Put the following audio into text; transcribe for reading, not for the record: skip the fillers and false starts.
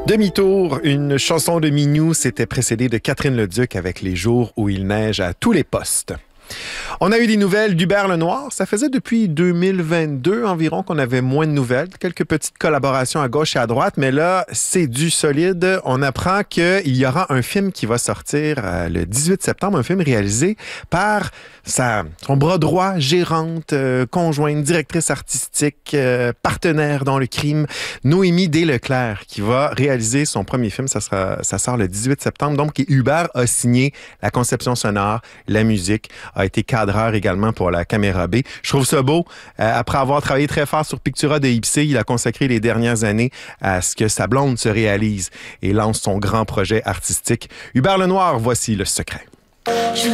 Demi-tour, une chanson de Minou, c'était précédé de Catherine Leduc avec Les jours où il neige à tous les postes. On a eu des nouvelles d'Hubert Lenoir. Ça faisait depuis 2022 environ qu'on avait moins de nouvelles. Quelques petites collaborations à gauche et à droite, mais là, c'est du solide. On apprend qu'il y aura un film qui va sortir le 18 septembre, un film réalisé par son bras droit, gérante, conjointe, directrice artistique, partenaire dans le crime, Noémie Desleclerc, qui va réaliser son premier film. Ça sort le 18 septembre. Donc, Hubert a signé la conception sonore, la musique, a été cadreur également pour la caméra B. Je trouve ça beau. Après avoir travaillé très fort sur Pictura de Ipsy, il a consacré les dernières années à ce que sa blonde se réalise et lance son grand projet artistique. Hubert Lenoir, voici Le Secret.